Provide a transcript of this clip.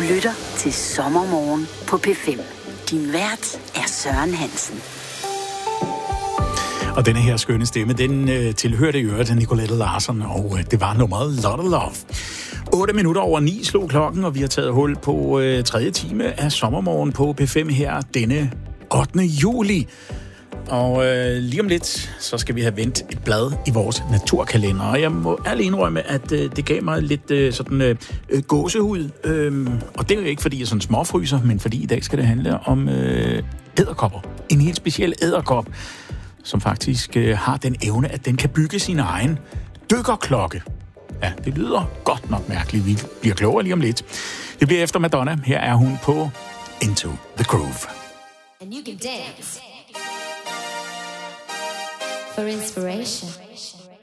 lytter til Sommermorgen på P5. Din vært er Søren Hansen. Og denne her skønne stemme, den tilhørte i øvrigt Nicolette Larsen, og det var nummeret Lotta Love. 8 minutter over 9 slog klokken, og vi har taget hul på 3. time af Sommermorgen på P5 her denne 8. juli. Og lige om lidt, så skal vi have vendt et blad i vores naturkalender. Og jeg må ærligt indrømme, at det gav mig lidt gåsehud. Og det er jo ikke, fordi jeg er sådan småfryser, men fordi i dag skal det handle om edderkopper. En helt speciel edderkop, som faktisk har den evne, at den kan bygge sin egen dykkerklokke. Ja, det lyder godt nok mærkeligt. Vi bliver klogere lige om lidt. Det bliver efter Madonna. Her er hun på Into the Groove. And you can dance for inspiration.